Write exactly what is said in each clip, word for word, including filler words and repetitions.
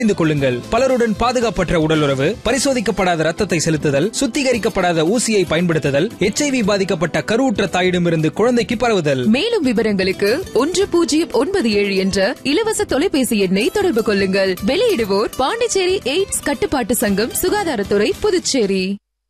தெரிந்து கொள்ளுங்கள். பலருடன் பாதுகாப்பற்ற உடலுறவு, பரிசோதிக்கப்படாத ரத்தத்தை செலுத்துதல், சுத்திகரிக்கப்படாத ஊசியை பயன்படுத்துதல், எச்ஐவி பாதிக்கப்பட்ட கருவுற்ற தாயிடமிருந்து குழந்தைக்கு பரவுதல். மேலும் விவரங்களுக்கு ஒன்று பூஜ்ஜியம் ஒன்பது ஏழு என்ற இலவச தொலைபேசி எண்ணை தொடர்பு கொள்ளுங்கள். வெளியிடுவோர் பாண்டிச்சேரி எய்ட்ஸ் கட்டுப்பாட்டு சங்கம், சுகாதாரத்துறை, புதுச்சேரி.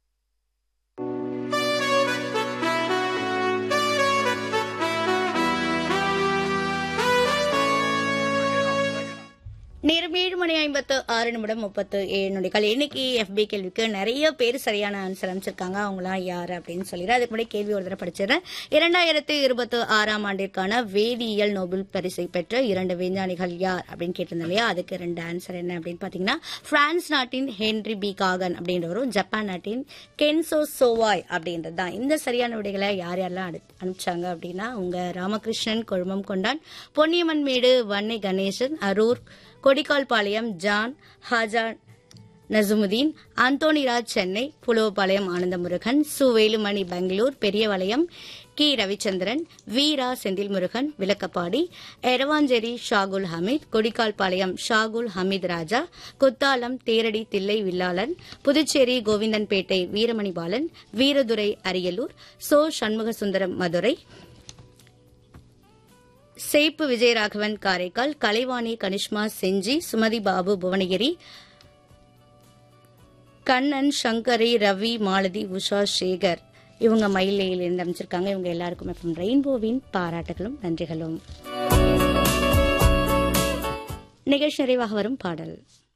நேரம் ஏழு மணி ஐம்பத்து ஆறு நிமிடம் முப்பத்து ஏழு நொடிகள். இன்னைக்கு எஃபி கேள்விக்கு நிறைய பேர் சரியான ஆன்சர் அமைச்சிருக்காங்க. அவங்களாம் யார் அப்படின்னு சொல்லிடுறேன். அதுக்கு முன்னாடி கேள்வி ஒரு தடவை படிச்சிடறேன். இரண்டாயிரத்தி இருபத்தி ஆறாம் ஆண்டிற்கான வேதியியல் நோபல் பரிசை பெற்ற இரண்டு விஞ்ஞானிகள் யார் அப்படின்னு கேட்டிருந்தோம் இல்லையா? அதுக்கு ரெண்டு ஆன்சர் என்ன அப்படின்னு பாத்தீங்கன்னா, பிரான்ஸ் நாட்டின் ஹென்ரி பி காகன் அப்படின்றவரும் ஜப்பான் நாட்டின் கென்சோ சோவாய் அப்படின்றது தான். இந்த சரியான விடைகளை யார் யாரெல்லாம் அனுப்பிச்சாங்க அப்படின்னா, உங்க ராமகிருஷ்ணன் கொழுமம் கொண்டான், பொன்னியம்மன் மேடு வன்னி கணேசன், அரூர் கொடிக்கால்பாளையம் ஜான் ஹாஜா நசுமுதீன், அந்தோனிராஜ் சென்னை, புலுவபாளையம் ஆனந்தமுருகன், சு வேலுமணி பெங்களூர், பெரியவளையம் கி ரவிச்சந்திரன், வீரா செந்தில் முருகன் விளக்கப்பாடி, எரவாஞ்சேரி ஷாகுல் ஹமீத், கொடிக்கால்பாளையம் ஷாகுல் ஹமீத் ராஜா, குத்தாலம் தேரடி தில்லை வில்லாளன், புதுச்சேரி கோவிந்தன்பேட்டை வீரமணி பாலன், வீரதுரை அரியலூர், சோ சண்முகசுந்தரம் மதுரை, சேப்பு விஜயராகவன் காரைக்கால், கலைவாணி கனிஷ்மா செஞ்சி, சுமதி பாபு புவனகிரி, கண்ணன் சங்கரி ரவி மாலதி உஷா சேகர் இவங்க மயிலையில் இருந்து அமைச்சிருக்காங்க. இவங்க எல்லாருக்கும் ரெயின்போவின் பாராட்டுகளும் நன்றிகளும். நிகழ்ச்சி நிறைவாக வரும் பாடல்.